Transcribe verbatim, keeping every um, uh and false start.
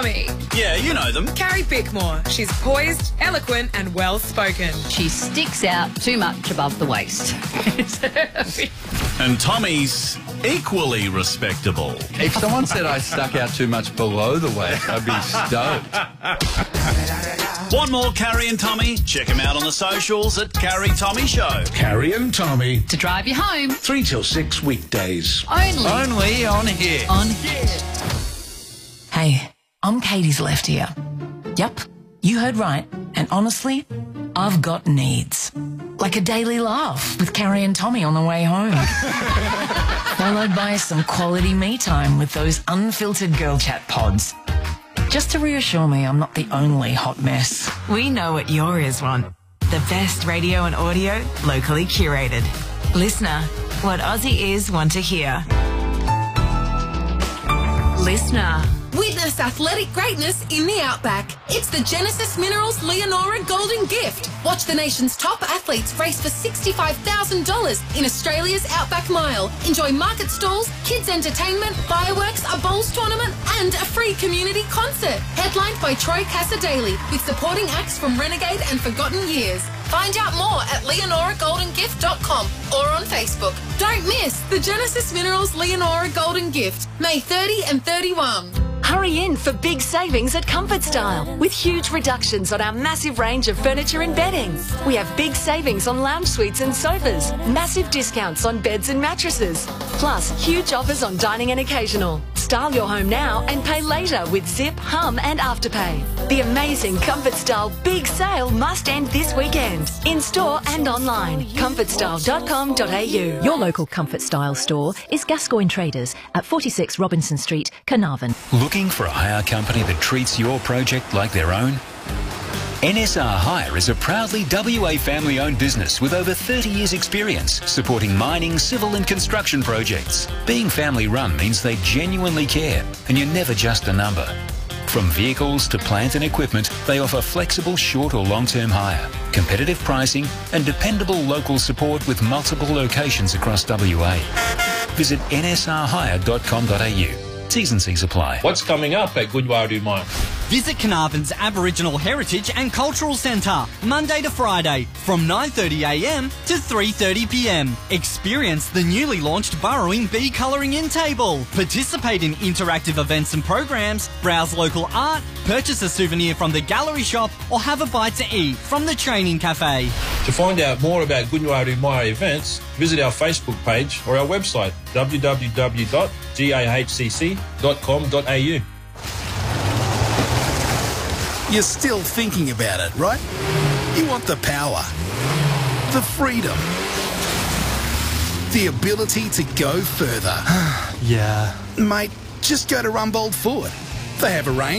Tommy. Yeah, you know them. Carrie Bickmore. She's poised, eloquent and well-spoken. She sticks out too much above the waist. And Tommy's equally respectable. If someone said I stuck out too much below the waist, I'd be stoked. Want more Carrie and Tommy? Check them out on the socials at Carrie Tommy Show. Carrie and Tommy, To drive you home, three till six weekdays. only, Only on here. on here. Hey, I'm Katie's left ear. Yup, you heard right. And honestly, I've got needs. Like a daily laugh with Carrie and Tommy on the way home. Followed by some quality me time with those unfiltered girl chat pods. Just to reassure me I'm not the only hot mess. We know what your ears want. The best radio and audio, locally curated. Listener, what Aussie ears want to hear. Listener. Witness athletic greatness in the Outback. It's the Genesis Minerals Leonora Golden Gift. Watch the nation's top athletes race for sixty-five thousand dollars in Australia's Outback Mile. Enjoy market stalls, kids entertainment, fireworks, a bowls tournament and a free community concert. Headlined by Troy Cassadaly with supporting acts from Renegade and Forgotten Years. Find out more at leonora golden gift dot com or on Facebook. Don't miss the Genesis Minerals Leonora Golden Gift, May thirtieth and thirty-first. Hurry in for big savings at Comfort Style with huge reductions on our massive range of furniture and bedding. We have big savings on lounge suites and sofas, massive discounts on beds and mattresses, plus huge offers on dining and occasional. Style your home now and pay later with Zip, Hum and Afterpay. The amazing Comfort Style big sale must end this weekend. In store and online. comfort style dot com dot a u. Your local Comfort Style store is Gascoigne Traders at forty-six Robinson Street, Carnarvon. Looking for a hire company that treats your project like their own? N S R Hire is a proudly W A family-owned business with over thirty years' experience supporting mining, civil and construction projects. Being family-run means they genuinely care and you're never just a number. From vehicles to plant and equipment, they offer flexible short or long-term hire, competitive pricing and dependable local support with multiple locations across W A. Visit n s r hire dot com dot a u. T's and C's apply. What's coming up at Goodwaru Mine? Visit Carnarvon's Aboriginal Heritage and Cultural Centre, Monday to Friday, from nine thirty a m to three thirty p m. Experience the newly launched Burrowing Bee Colouring In Table. Participate in interactive events and programs, browse local art, purchase a souvenir from the gallery shop, or have a bite to eat from the training cafe. To find out more about Goodwaru Mine events, visit our Facebook page or our website, w w w dot g a h c c dot com dot a u. You're still thinking about it, right? You want the power, the freedom, the ability to go further. Yeah. Mate, just go to Rumbold Ford. They have a range